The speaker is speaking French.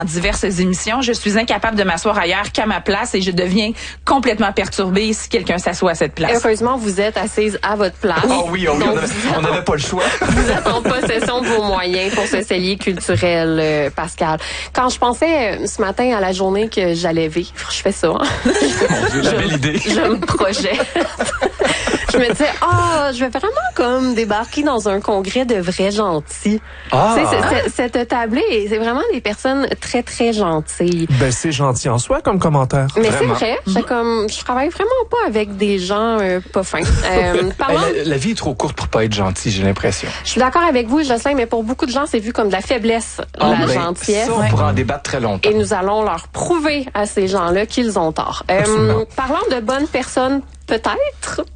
diverses émissions, je suis incapable de m'asseoir ailleurs qu'à ma place et je deviens complètement perturbée si quelqu'un s'assoit à cette place. Heureusement, vous êtes assise à votre place. Oh oui, on n'avait pas le choix. Vous êtes en possession de vos moyens pour ce cellier culturel, Pascal. Quand je pensais ce matin à la journée que j'allais vivre, je fais ça. Hein? Mon Dieu, la belle idée. Je me projette. Je me disais, je vais vraiment comme débarquer dans un congrès de vrais gentils. Cette tablée, c'est vraiment des personnes très, très gentilles. Ben, c'est gentil en soi comme commentaire. Mais Vraiment. c'est vrai, je travaille vraiment pas avec des gens pas fins. La vie est trop courte pour pas être gentil, j'ai l'impression. Je suis d'accord avec vous, Jocelyn, mais pour beaucoup de gens, c'est vu comme de la faiblesse, la gentillesse. Ça, on pourra en débattre très longtemps. Et nous allons leur prouver à ces gens-là qu'ils ont tort. Parlant de bonnes personnes, peut-être,